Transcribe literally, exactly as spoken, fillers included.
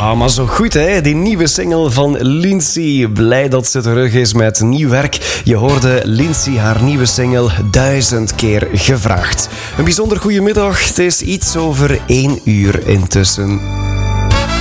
Ja, maar zo goed hè, die nieuwe single van Lindsay. Blij dat ze terug is met nieuw werk. Je hoorde Lindsay haar nieuwe single duizend keer gevraagd. Een bijzonder goede middag, het is iets over één uur intussen.